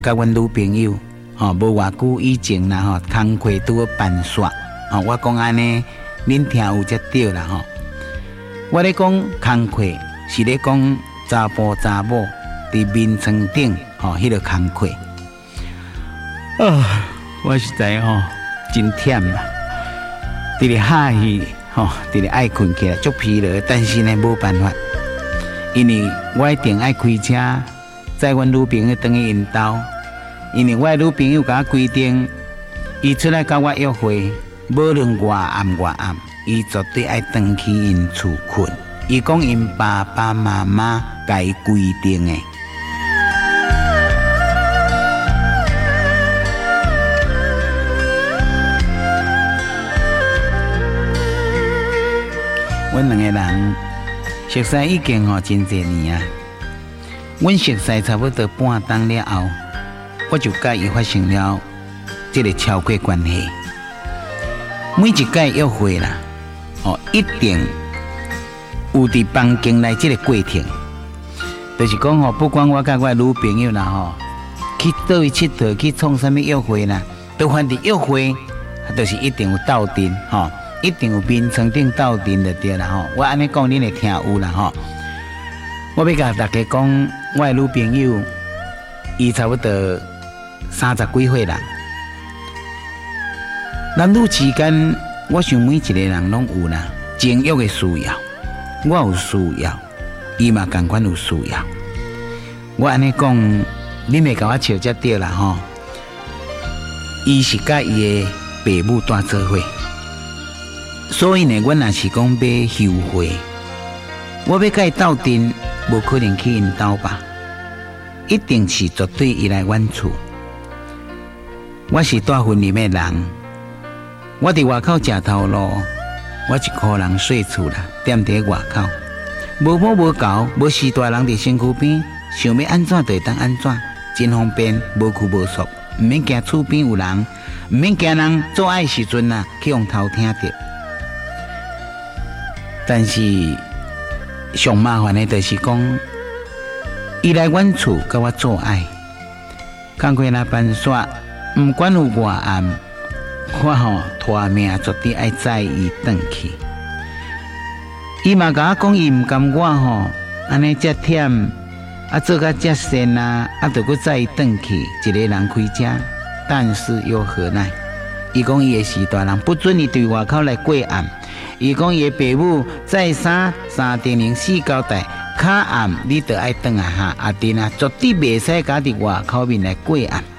甲阮女朋友，无偌久以前啦，工课拄好办煞，我讲安尼，恁听有才对啦，我咧讲工课是咧讲查甫查某伫眠床顶，迄个工课。我实在真忝啦，直咧下去，直咧爱困起来，足疲劳，但是呢无办法，因为我一定爱开车。载阮女朋友转去因兜，因为我的女朋友甲我规定，伊出来甲我约会，无论偌暗，伊绝对爱转去因厝困。伊讲因爸爸妈妈甲伊规定的。阮两个人熟悉已经真侪年啊。阮熟悉差不多半冬了后，我就甲伊发生了这个超过关系。每一届约会啦，一定有伫房间内这个过程，就是讲不管我甲我女朋友啦去倒位佚佗，去创啥物约会啦，都凡伫约会，就是一定有斗阵一定有眠床顶斗阵就对啦我安尼讲，恁会听有啦我要甲大家讲，我的女朋友，伊差不多30几岁人。男女之间，我想每一个人拢有啦，情欲的需要，我有需要，伊嘛同款有需要。我安尼讲，恁会甲我笑才对啦伊是甲伊的爸母带做伙，所以呢，阮若是讲要休会，我要甲伊斗阵。无可能去因兜吧，一定是绝对伊来阮厝。我是住婚姻的人，我伫外口食头路，我一个人睡厝啦，踮伫外口，无母无狗，无时大人伫身躯边，想要安怎就会当安怎，真方便，无拘无束，毋免惊厝边有人，毋免惊人做爱时阵去用偷听着。但是上麻烦的就是讲，伊来阮厝甲我做爱，工课若办煞，毋管有偌暗，我拖命绝对爱载伊转去。伊嘛甲我讲，伊毋甘我安尼遮忝，做甲遮辛就搁载伊转去，一个人开车，但是又何奈？伊讲伊的时大人不准伊对外口来过暗。伊讲伊的爸母再三叮咛四交代，较暗你得爱转下下，绝对袂使家伫外口面来过暗。